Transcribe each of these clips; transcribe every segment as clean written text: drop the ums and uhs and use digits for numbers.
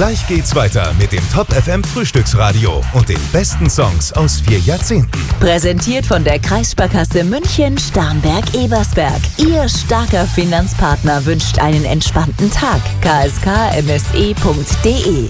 Gleich geht's weiter mit dem Top FM Frühstücksradio und den besten Songs aus 4 Jahrzehnten. Präsentiert von der Kreissparkasse München Starnberg-Ebersberg. Ihr starker Finanzpartner wünscht einen entspannten Tag. kskmse.de.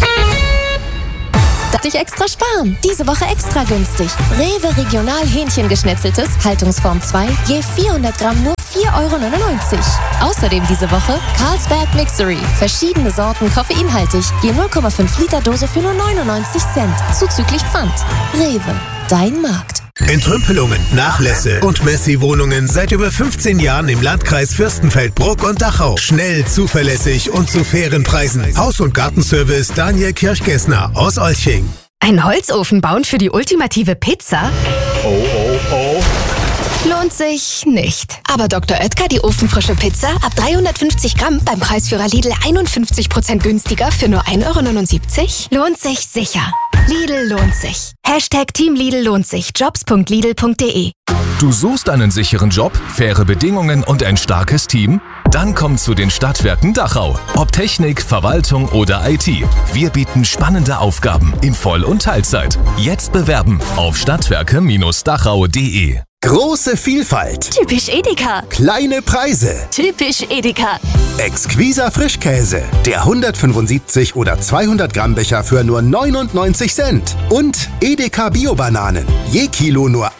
Darf ich extra sparen? Diese Woche extra günstig. Rewe Regional Hähnchengeschnetzeltes, Haltungsform 2, je 400 Gramm nur 4,99 €. Außerdem diese Woche Carlsberg Mixery. Verschiedene Sorten koffeinhaltig, je 0,5 Liter Dose für nur 99 Cent. Zuzüglich Pfand. Rewe, dein Markt. Entrümpelungen, Nachlässe und Messi-Wohnungen seit über 15 Jahren im Landkreis Fürstenfeldbruck und Dachau. Schnell, zuverlässig und zu fairen Preisen. Haus- und Gartenservice Daniel Kirchgessner aus Olching. Ein Holzofen bauen für die ultimative Pizza? Oh. Lohnt sich nicht. Aber Dr. Oetker die ofenfrische Pizza ab 350 Gramm beim Preisführer Lidl 51% günstiger für nur 1,79 €? Lohnt sich sicher. Lidl lohnt sich. Team Lidl lohnt sich. Jobs.lidl.de. Du suchst einen sicheren Job, faire Bedingungen und ein starkes Team? Dann komm zu den Stadtwerken Dachau. Ob Technik, Verwaltung oder IT. Wir bieten spannende Aufgaben in Voll- und Teilzeit. Jetzt bewerben auf stadtwerke-dachau.de. Große Vielfalt. Typisch Edeka. Kleine Preise. Typisch Edeka. Exquiser Frischkäse. Der 175 oder 200 Gramm Becher für nur 99 Cent. Und Edeka Bio-Bananen. Je Kilo nur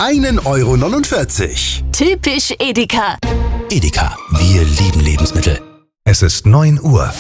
1,49 €. Typisch Edeka. Edeka, wir lieben Lebensmittel. Es ist 9 Uhr.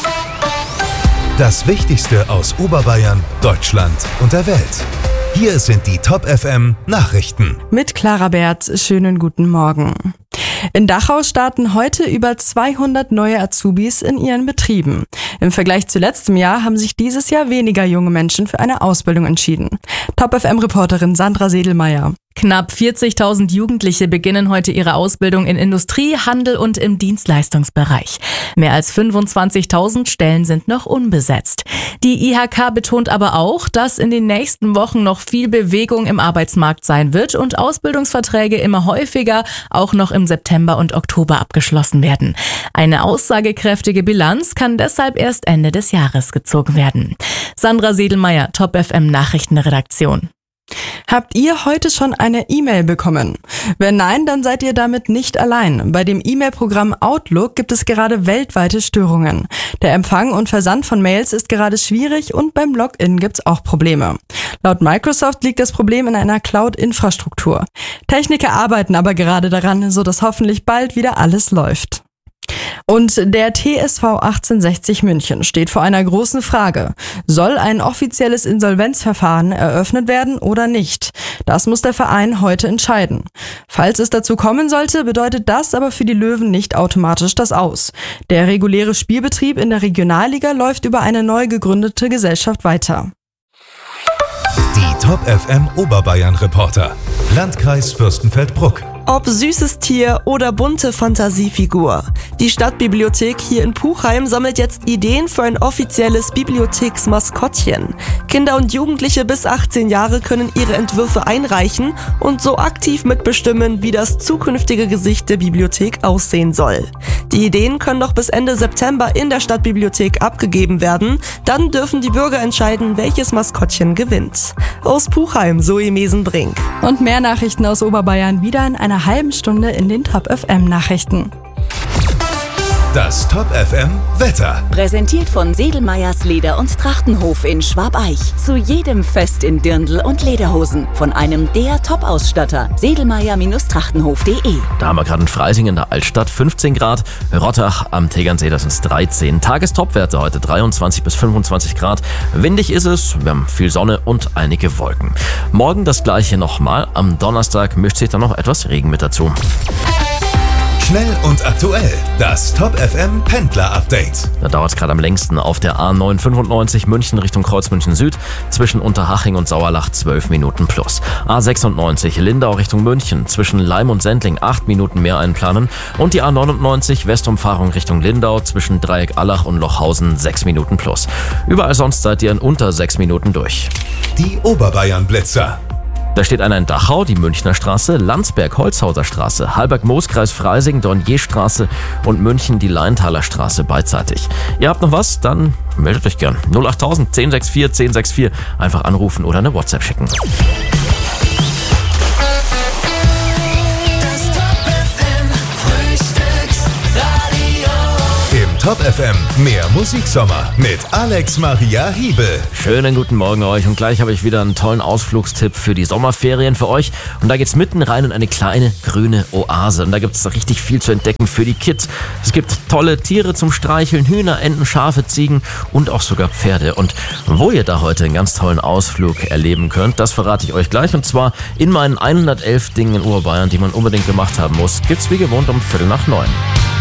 Das Wichtigste aus Oberbayern, Deutschland und der Welt. Hier sind die Top FM Nachrichten. Mit Clara Berz, schönen guten Morgen. In Dachau starten heute über 200 neue Azubis in ihren Betrieben. Im Vergleich zu letztem Jahr haben sich dieses Jahr weniger junge Menschen für eine Ausbildung entschieden. Top FM-Reporterin Sandra Sedelmeier. Knapp 40.000 Jugendliche beginnen heute ihre Ausbildung in Industrie, Handel und im Dienstleistungsbereich. Mehr als 25.000 Stellen sind noch unbesetzt. Die IHK betont aber auch, dass in den nächsten Wochen noch viel Bewegung im Arbeitsmarkt sein wird und Ausbildungsverträge immer häufiger auch noch im September und Oktober abgeschlossen werden. Eine aussagekräftige Bilanz kann deshalb erst Ende des Jahres gezogen werden. Sandra Sedelmeier, Top FM Nachrichtenredaktion. Habt ihr heute schon eine E-Mail bekommen? Wenn nein, dann seid ihr damit nicht allein. Bei dem E-Mail-Programm Outlook gibt es gerade weltweite Störungen. Der Empfang und Versand von Mails ist gerade schwierig und beim Login gibt's auch Probleme. Laut Microsoft liegt das Problem in einer Cloud-Infrastruktur. Techniker arbeiten aber gerade daran, sodass hoffentlich bald wieder alles läuft. Und der TSV 1860 München steht vor einer großen Frage. Soll ein offizielles Insolvenzverfahren eröffnet werden oder nicht? Das muss der Verein heute entscheiden. Falls es dazu kommen sollte, bedeutet das aber für die Löwen nicht automatisch das Aus. Der reguläre Spielbetrieb in der Regionalliga läuft über eine neu gegründete Gesellschaft weiter. Die Top FM Oberbayern Reporter. Landkreis Fürstenfeldbruck. Ob süßes Tier oder bunte Fantasiefigur. Die Stadtbibliothek hier in Puchheim sammelt jetzt Ideen für ein offizielles Bibliotheksmaskottchen. Kinder und Jugendliche bis 18 Jahre können ihre Entwürfe einreichen und so aktiv mitbestimmen, wie das zukünftige Gesicht der Bibliothek aussehen soll. Die Ideen können noch bis Ende September in der Stadtbibliothek abgegeben werden. Dann dürfen die Bürger entscheiden, welches Maskottchen gewinnt. Aus Puchheim, Zoe Mesenbrink. Und mehr Nachrichten aus Oberbayern wieder in einer halben Stunde in den Top FM Nachrichten. Das Top FM Wetter. Präsentiert von Sedelmeyers Leder- und Trachtenhof in Schwabeich. Zu jedem Fest in Dirndl und Lederhosen. Von einem der Top-Ausstatter. Sedelmeyer-Trachtenhof.de. Da haben wir gerade in Freising in der Altstadt 15 Grad. Rottach am Tegernsee, das sind 13. Tagestopwerte heute 23 bis 25 Grad. Windig ist es, wir haben viel Sonne und einige Wolken. Morgen das gleiche nochmal. Am Donnerstag mischt sich dann noch etwas Regen mit dazu. Schnell und aktuell. Das Top FM Pendler Update. Da dauert es gerade am längsten auf der A995 München Richtung Kreuzmünchen Süd zwischen Unterhaching und Sauerlach 12 Minuten plus. A96 Lindau Richtung München zwischen Leim und Sendling 8 Minuten mehr einplanen und die A99 Westumfahrung Richtung Lindau zwischen Dreieck Allach und Lochhausen 6 Minuten plus. Überall sonst seid ihr in unter 6 Minuten durch. Die Oberbayern Blitzer. Da steht einer in Dachau, die Münchner Straße, Landsberg, Holzhauser Straße, Halberg-Moos-Kreis, Freising, Dornier-Straße und München, die Leintaler Straße beidseitig. Ihr habt noch was? Dann meldet euch gern. 08000 1064 1064. Einfach anrufen oder eine WhatsApp schicken. Top FM, mehr Musiksommer mit Alex Maria Hiebel. Schönen guten Morgen euch und gleich habe ich wieder einen tollen Ausflugstipp für die Sommerferien für euch. Und da geht's mitten rein in eine kleine grüne Oase. Und da gibt's richtig viel zu entdecken für die Kids. Es gibt tolle Tiere zum Streicheln, Hühner, Enten, Schafe, Ziegen und auch sogar Pferde. Und wo ihr da heute einen ganz tollen Ausflug erleben könnt, das verrate ich euch gleich. Und zwar in meinen 111 Dingen in Oberbayern, die man unbedingt gemacht haben muss, gibt's wie gewohnt um 8:45.